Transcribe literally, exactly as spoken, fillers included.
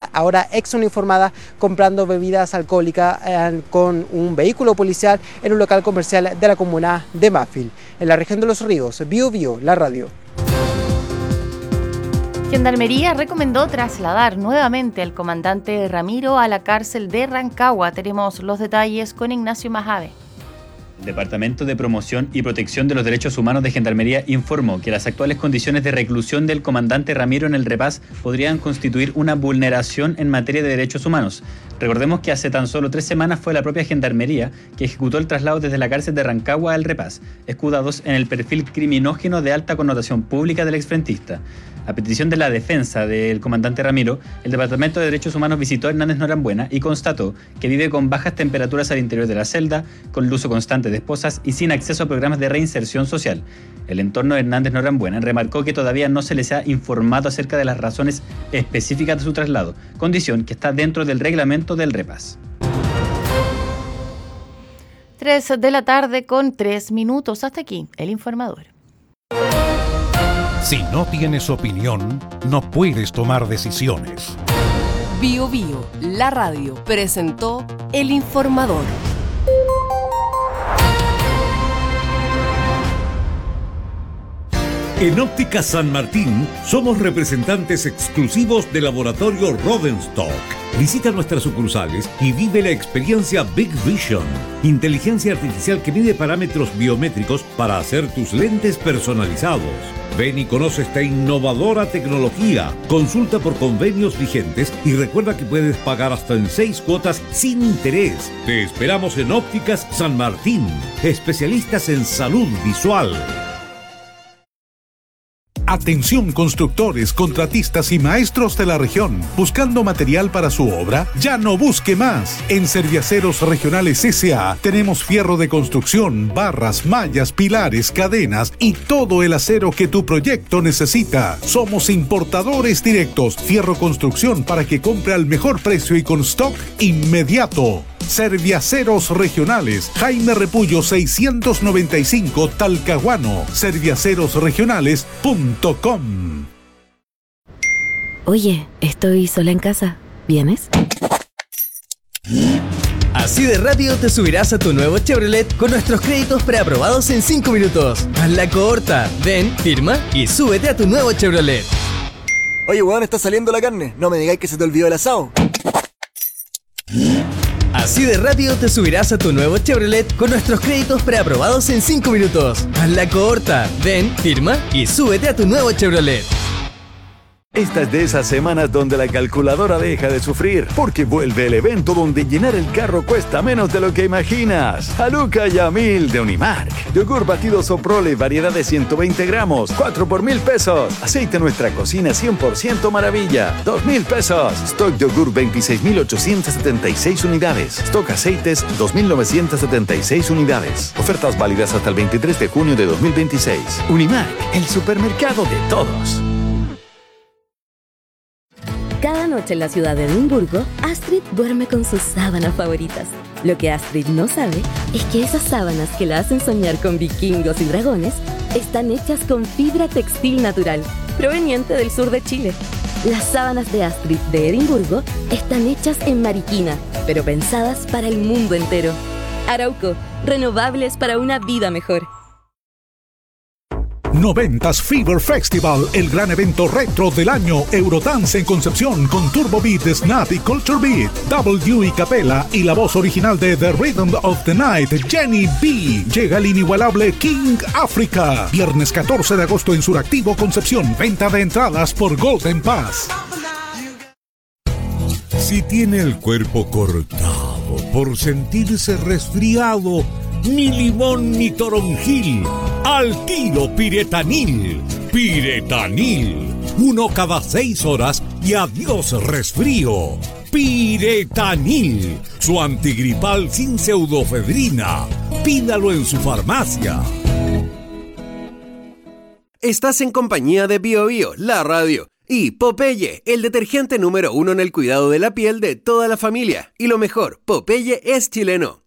ahora ex uniformada, comprando bebidas alcohólicas eh, con un vehículo policial en un local comercial de la comuna de Mapfil. En la región de Los Ríos, Bio Bio, la radio. Gendarmería recomendó trasladar nuevamente al comandante Ramiro a la cárcel de Rancagua. Tenemos los detalles con Ignacio Majave. El Departamento de Promoción y Protección de los Derechos Humanos de Gendarmería informó que las actuales condiciones de reclusión del comandante Ramiro en el Repás podrían constituir una vulneración en materia de derechos humanos. Recordemos que hace tan solo tres semanas fue la propia Gendarmería que ejecutó el traslado desde la cárcel de Rancagua al Repás, escudados en el perfil criminógeno de alta connotación pública del exfrentista. A petición de la defensa del comandante Ramiro, el Departamento de Derechos Humanos visitó a Hernández Norambuena y constató que vive con bajas temperaturas al interior de la celda, con el uso constante de esposas y sin acceso a programas de reinserción social. El entorno de Hernández Norambuena remarcó que todavía no se les ha informado acerca de las razones específicas de su traslado, condición que está dentro del reglamento del Repás. Tres de la tarde con tres minutos. Hasta aquí, el informador. Si no tienes opinión, no puedes tomar decisiones. Bio Bio, la radio, presentó El Informador. En Óptica San Martín somos representantes exclusivos del laboratorio Rodenstock. Visita nuestras sucursales y vive la experiencia Big Vision, inteligencia artificial que mide parámetros biométricos para hacer tus lentes personalizados. Ven y conoce esta innovadora tecnología. Consulta por convenios vigentes y recuerda que puedes pagar hasta en seis cuotas sin interés. Te esperamos en Ópticas San Martín, especialistas en salud visual. Atención constructores, contratistas y maestros de la región. Buscando material para su obra, ya no busque más. En Serviaceros Regionales S A tenemos fierro de construcción, barras, mallas, pilares, cadenas y todo el acero que tu proyecto necesita. Somos importadores directos. Fierro construcción para que compre al mejor precio y con stock inmediato. Serviaceros Regionales, Jaime Repullo seiscientos noventa y cinco, Talcahuano. serviaceros regionales punto com. Oye, estoy sola en casa. ¿Vienes? Así de rápido te subirás a tu nuevo Chevrolet con nuestros créditos preaprobados en cinco minutos. Haz la corta, ven, firma y súbete a tu nuevo Chevrolet. Oye, weón, está saliendo la carne. No me digáis que se te olvidó el asado. Así de rápido te subirás a tu nuevo Chevrolet con nuestros créditos preaprobados en cinco minutos. Haz la corta, ven, firma y súbete a tu nuevo Chevrolet. Esta es de esas semanas donde la calculadora deja de sufrir, porque vuelve el evento donde llenar el carro cuesta menos de lo que imaginas. Haluca Yamil de Unimark. Yogur batido Soprole, variedad de ciento veinte gramos, cuatro por mil pesos. Aceite Nuestra Cocina cien por ciento Maravilla, dos mil pesos. Stock yogur veintiséis mil ochocientas setenta y seis unidades. Stock aceites dos mil novecientas setenta y seis unidades. Ofertas válidas hasta el veintitrés de junio de dos mil veintiséis. Unimark, el supermercado de todos. Cada noche en la ciudad de Edimburgo, Astrid duerme con sus sábanas favoritas. Lo que Astrid no sabe es que esas sábanas que la hacen soñar con vikingos y dragones están hechas con fibra textil natural, proveniente del sur de Chile. Las sábanas de Astrid de Edimburgo están hechas en Mariquina, pero pensadas para el mundo entero. Arauco, renovables para una vida mejor. Noventas Fever Festival, el gran evento retro del año. Eurodance en Concepción con Turbo Beat, Snap y Culture Beat. W y Capela y la voz original de The Rhythm of the Night, Jenny B. Llega el inigualable King Africa. Viernes catorce de agosto en Suractivo, Concepción. Venta de entradas por Golden Pass. Si tiene el cuerpo cortado por sentirse resfriado, ni limón ni toronjil, al tiro Piretanil. Piretanil, uno cada seis horas y adiós resfrío. Piretanil, su antigripal sin pseudofedrina. Pídalo en su farmacia. Estás en compañía de Bio Bio, la radio, y Popeye, el detergente número uno en el cuidado de la piel de toda la familia. Y lo mejor, Popeye es chileno.